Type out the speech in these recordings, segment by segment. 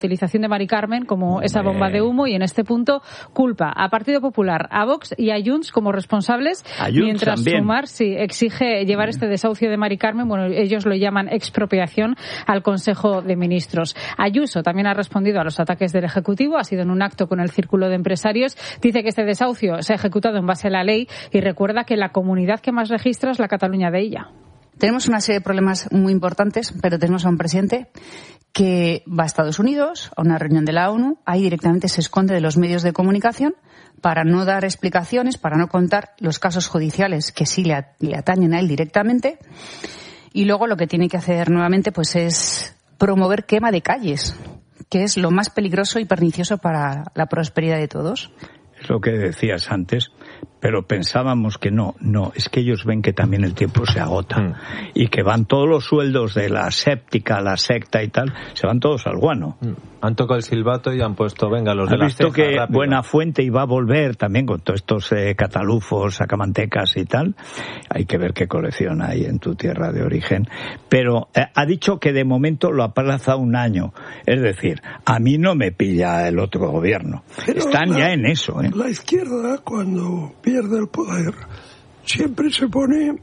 utilización de Mari Carmen como esa bomba de humo, y en este punto culpa a Partido Popular, a Vox y a Junts como responsables, mientras Sumar exige llevar este desahucio de Mari Carmen, bueno, ellos lo llaman expropiación, al Consejo de Ministros. Ayuso también ha respondido a los ataques del Ejecutivo, ha sido en un acto con el Círculo de Empresarios, dice que este desahucio se ha ejecutado en base a la ley y recuerda que la comunidad que más registra es la Cataluña de ella. Tenemos una serie de problemas muy importantes, pero tenemos a un presidente que va a Estados Unidos, a una reunión de la ONU, ahí directamente se esconde de los medios de comunicación para no dar explicaciones, para no contar los casos judiciales que sí le atañen a él directamente, y luego lo que tiene que hacer nuevamente pues es promover quema de calles, que es lo más peligroso y pernicioso para la prosperidad de todos. Es lo que decías antes, pero pensábamos que no, es que ellos ven que también el tiempo se agota y que van todos los sueldos de la séptica, la secta y tal, se van todos al guano. Han tocado el silbato y han puesto, venga, los de la ceja, visto que rápido. Buenafuente iba a volver también con todos estos catalufos, sacamantecas y tal. Hay que ver qué colección hay en tu tierra de origen. Pero ha dicho que de momento lo aplaza un año. Es decir, a mí no me pilla el otro gobierno. Pero están ya en eso. La izquierda, cuando pierde el poder, siempre se pone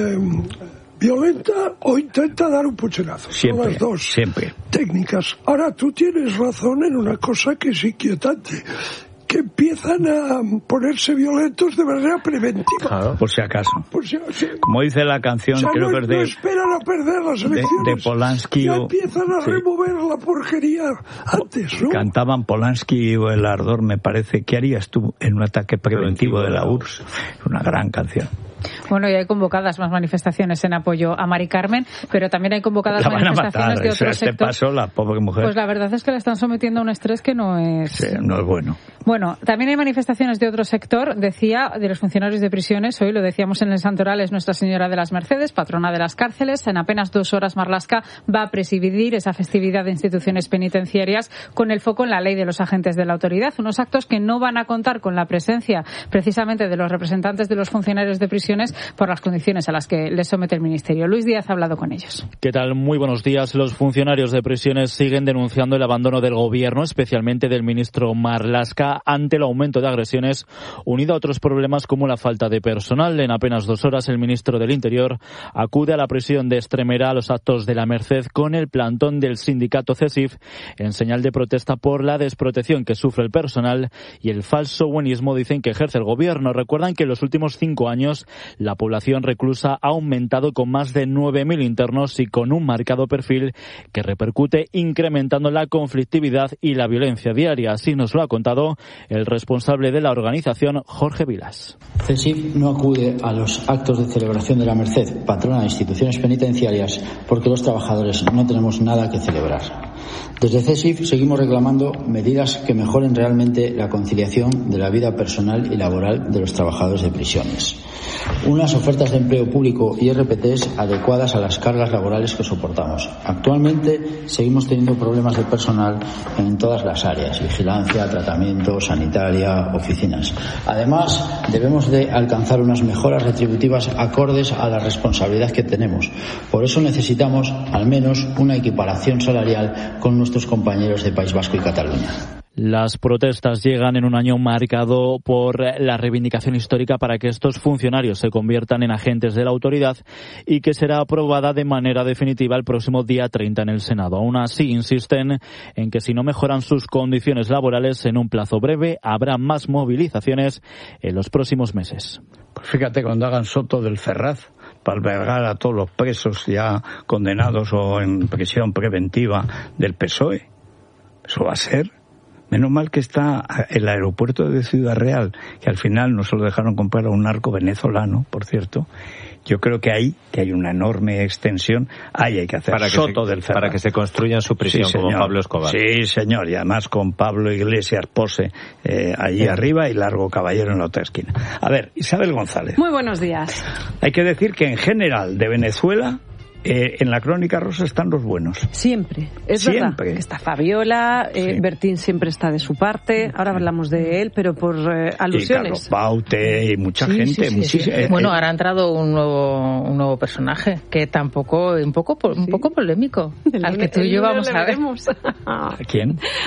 violenta o intenta dar un pucherazo. Siempre, son las dos siempre. Técnicas. Ahora, tú tienes razón en una cosa que es inquietante, que empiezan a ponerse violentos de manera preventiva. Claro, por si acaso. Como dice la canción, creo que es de... No esperan a perder las elecciones. De Polanski. Ya empiezan a remover la porquería antes, ¿no? Cantaban Polanski y El Ardor, me parece. ¿Qué harías tú en un ataque preventivo de la URSS? Una gran canción. Bueno, y hay convocadas más manifestaciones en apoyo a Mari Carmen, pero también hay convocadas manifestaciones de otro sector. Paso, la pobre mujer. Pues la verdad es que la están sometiendo a un estrés que no es... Sí, no es bueno. Bueno, también hay manifestaciones de otro sector, decía, de los funcionarios de prisiones. Hoy lo decíamos en el Santoral, es Nuestra Señora de las Mercedes, patrona de las cárceles. En apenas 2 horas Marlaska va a presidir esa festividad de instituciones penitenciarias con el foco en la ley de los agentes de la autoridad. Unos actos que no van a contar con la presencia precisamente de los representantes de los funcionarios de prisiones por las condiciones a las que les somete el Ministerio. Luis Díaz ha hablado con ellos. ¿Qué tal? Muy buenos días. Los funcionarios de prisiones siguen denunciando el abandono del Gobierno, especialmente del ministro Marlaska, ante el aumento de agresiones, unido a otros problemas como la falta de personal. En apenas 2 horas, el ministro del Interior acude a la prisión de Extremera a los actos de la Merced con el plantón del sindicato CESIF en señal de protesta por la desprotección que sufre el personal y el falso buenismo, dicen, que ejerce el Gobierno. Recuerdan que en los últimos 5 años la población reclusa ha aumentado con más de 9.000 internos y con un marcado perfil que repercute incrementando la conflictividad y la violencia diaria. Así nos lo ha contado el responsable de la organización, Jorge Vilas. CESIF no acude a los actos de celebración de la Merced, patrona de instituciones penitenciarias, porque los trabajadores no tenemos nada que celebrar. Desde CESIF seguimos reclamando medidas que mejoren realmente la conciliación de la vida personal y laboral de los trabajadores de prisiones. Unas ofertas de empleo público y RPTs adecuadas a las cargas laborales que soportamos. Actualmente seguimos teniendo problemas de personal en todas las áreas: vigilancia, tratamiento, sanitaria, oficinas. Además, debemos de alcanzar unas mejoras retributivas acordes a la responsabilidad que tenemos. Por eso necesitamos al menos una equiparación salarial con nuestros compañeros de País Vasco y Cataluña. Las protestas llegan en un año marcado por la reivindicación histórica para que estos funcionarios se conviertan en agentes de la autoridad y que será aprobada de manera definitiva el próximo día 30 en el Senado. Aún así, insisten en que si no mejoran sus condiciones laborales en un plazo breve, habrá más movilizaciones en los próximos meses. Pues fíjate, cuando hagan Soto del Ferraz para albergar a todos los presos ya condenados o en prisión preventiva del PSOE, eso va a ser... Menos mal que está el aeropuerto de Ciudad Real, que al final no se lo dejaron comprar a un narco venezolano, por cierto. Yo creo que ahí, que hay una enorme extensión, ahí hay que hacer Soto del Ferraz. Para que se construya en su prisión, sí, como Pablo Escobar. Sí, señor, y además con Pablo Iglesias Pose allí arriba y Largo Caballero en la otra esquina. A ver, Isabel González. Muy buenos días. Hay que decir que en general de Venezuela en la Crónica Rosa están los buenos. Siempre, es verdad. Está Fabiola, Bertín siempre está de su parte, ahora hablamos de él, pero por alusiones. Y Carlos Baute y mucha gente. Bueno, ahora ha entrado un nuevo personaje, que tampoco, un poco polémico, al que tú y yo vamos a ver. ¿Quién?